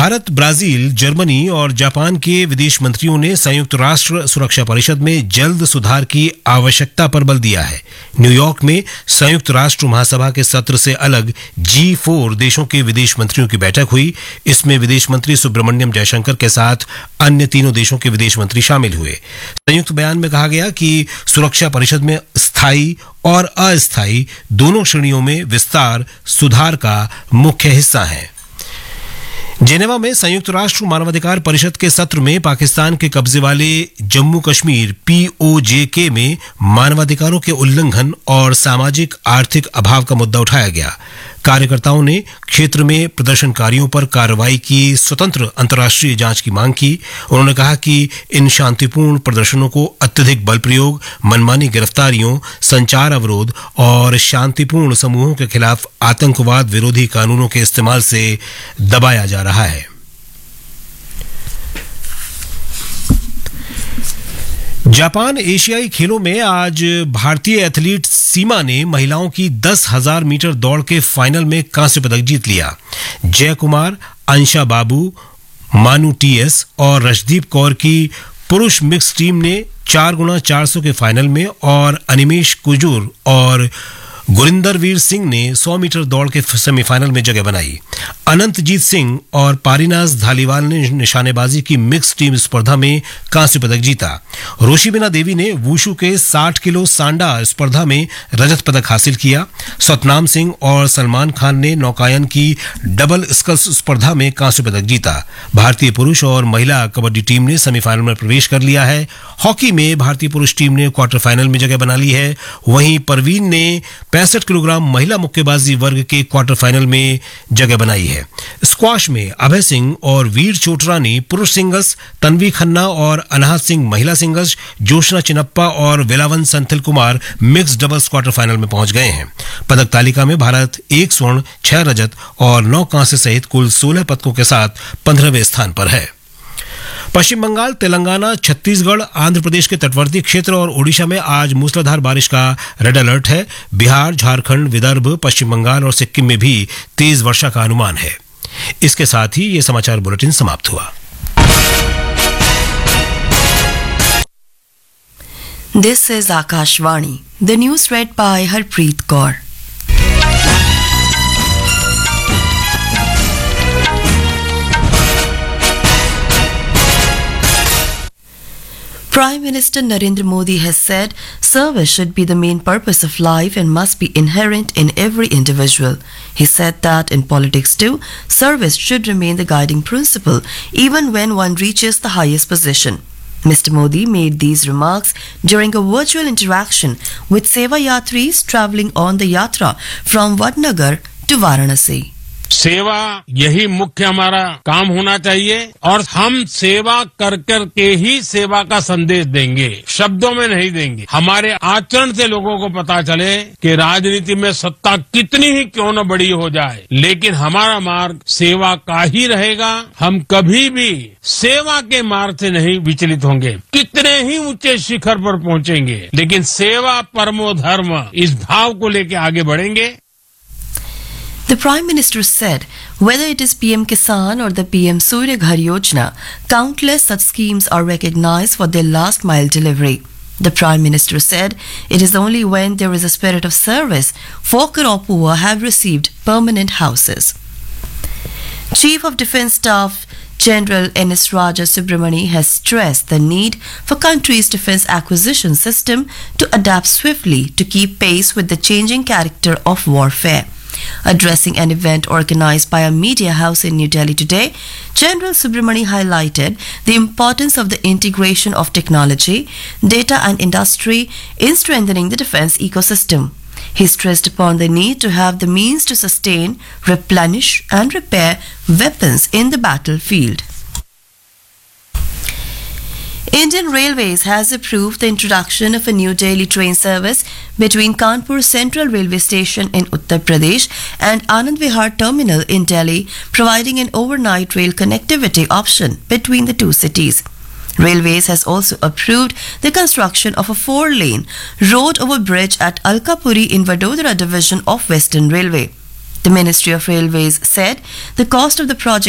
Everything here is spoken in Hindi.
भारत, ब्राजील, जर्मनी और जापान के विदेश मंत्रियों ने संयुक्त राष्ट्र सुरक्षा परिषद में जल्द सुधार की आवश्यकता पर बल दिया है। न्यूयॉर्क में संयुक्त राष्ट्र महासभा के सत्र से अलग G4 देशों के विदेश मंत्रियों की बैठक हुई। इसमें विदेश मंत्री सुब्रमण्यम जयशंकर के साथ अन्य तीनों देशों के विदेश मंत्री शामिल हुए। संयुक्त बयान में कहा गया कि सुरक्षा परिषद में स्थायी और अस्थायी दोनों श्रेणियों में विस्तार सुधार का मुख्य हिस्सा है। जेनेवा में संयुक्त राष्ट्र मानवाधिकार परिषद के सत्र में पाकिस्तान के कब्जे वाले जम्मू कश्मीर POJK में मानवाधिकारों के उल्लंघन और सामाजिक आर्थिक अभाव का मुद्दा उठाया गया। कार्यकर्ताओं ने क्षेत्र में प्रदर्शनकारियों पर कार्रवाई की स्वतंत्र अंतर्राष्ट्रीय जांच की मांग की। उन्होंने कहा कि इन शांतिपूर्ण प्रदर्शनों को अत्यधिक बल प्रयोग, मनमानी गिरफ्तारियों, संचार अवरोध और शांतिपूर्ण समूहों के खिलाफ आतंकवाद विरोधी कानूनों के इस्तेमाल से दबाया जा रहा है। जापान एशियाई खेलों में आज भारतीय एथलीट सीमा ने महिलाओं की 10,000 मीटर दौड़ के फाइनल में कांस्य पदक जीत लिया। जय कुमार, अंशा बाबू, मानू TS और रशदीप कौर की पुरुष मिक्स टीम ने 4x400 के फाइनल में और अनिमेश कुजूर और गुरिंदरवीर सिंह ने 100 मीटर दौड़ के सेमीफाइनल में जगह बनाई। अनंतजीत सिंह और पारीनाज धालीवाल ने निशानेबाजी की मिक्स टीम स्पर्धा में कांस्य पदक जीता। रोशिबिना देवी ने वुशु के 60 किलो सांडा स्पर्धा में रजत पदक हासिल किया। सतनाम सिंह और सलमान खान ने नौकायन की डबल स्कल्स स्पर्धा में कांस्य पदक जीता। भारतीय पुरुष और महिला कबड्डी टीम ने सेमीफाइनल में प्रवेश कर लिया है। हॉकी में भारतीय पुरुष टीम ने क्वार्टर फाइनल में जगह बना ली है। वहीं परवीन ने 65 किलोग्राम महिला मुक्केबाजी वर्ग के क्वार्टर फाइनल में जगह बनाई है। स्क्वाश में अभय सिंह और वीर चोटरा ने पुरुष सिंगल्स, तन्वी खन्ना और अनाहत सिंह महिला सिंगल्स, जोशना चिनप्पा और Velavan संथिल Kumar mix doubles quarter final में पहुंच गए हैं। पदक तालिका में भारत 1 स्वर्ण, 6 रजत और 9 कांस्य सहित कुल 16 पदकों के साथ 15वें स्थान पर है। पश्चिम बंगाल, तेलंगाना, छत्तीसगढ़, आंध्र प्रदेश के तटवर्ती क्षेत्र और ओडिशा में आज मूसलाधार बारिश का रेड अलर्ट है। बिहार, झारखंड, विदर्भ, पश्चिम बंगाल और सिक्किम में भी तेज वर्षा का अनुमान है। इसके साथ ही ये समाचार बुलेटिन समाप्त हुआ। This is Akashvani. The news read by Harpreet Kaur. Prime Minister Narendra Modi has said service should be the main purpose of life and must be inherent in every individual. He said that in politics too, service should remain the guiding principle even when one reaches the highest position. Mr. Modi made these remarks during a virtual interaction with Seva Yatris travelling on the Yatra from Vadnagar to Varanasi. सेवा यही मुख्य हमारा काम होना चाहिए और हम सेवा कर कर के ही सेवा का संदेश देंगे, शब्दों में नहीं देंगे। हमारे आचरण से लोगों को पता चले कि राजनीति में सत्ता कितनी ही क्यों न बड़ी हो जाए, लेकिन हमारा मार्ग सेवा का ही रहेगा। हम कभी भी सेवा के मार्ग से नहीं विचलित होंगे। कितने ही ऊंचे शिखर पर पहुंचेंगे, लेकिन सेवा परमो धर्म इस भाव को लेकर आगे बढ़ेंगे। The Prime Minister said, whether it is PM Kisan or the PM Surya Ghar Yojana, countless such schemes are recognized for their last mile delivery. The Prime Minister said, it is only when there is a spirit of service, poor or poor have received permanent houses. Chief of Defence Staff General N.S. Raja Subramani has stressed the need for country's defence acquisition system to adapt swiftly to keep pace with the changing character of warfare. Addressing an event organized by a media house in New Delhi today, General Subramani highlighted the importance of the integration of technology, data and industry in strengthening the defence ecosystem. He stressed upon the need to have the means to sustain, replenish and repair weapons in the battlefield. Indian Railways has approved the introduction of a new daily train service between Kanpur Central Railway Station in Uttar Pradesh and Anand Vihar Terminal in Delhi, providing an overnight rail connectivity option between the two cities. Railways has also approved the construction of a 4-lane road over bridge at Alkapuri in Vadodara division of Western Railway. The Ministry of Railways said the cost of the project